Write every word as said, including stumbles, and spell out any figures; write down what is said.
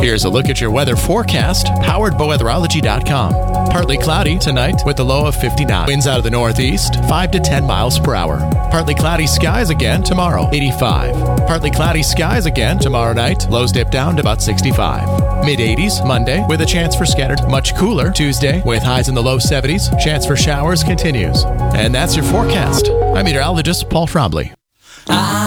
Here's a look at your weather forecast, powered by weatherology dot com. Partly cloudy tonight with a low of fifty-nine. Winds out of the northeast, five to ten miles per hour. Partly cloudy skies again tomorrow, eighty-five. Partly cloudy skies again tomorrow night. Lows dip down to about sixty-five. mid eighties Monday with a chance for scattered. Much cooler Tuesday with highs in the low seventies. Chance for showers continues. And that's your forecast. I'm meteorologist Paul Trombley.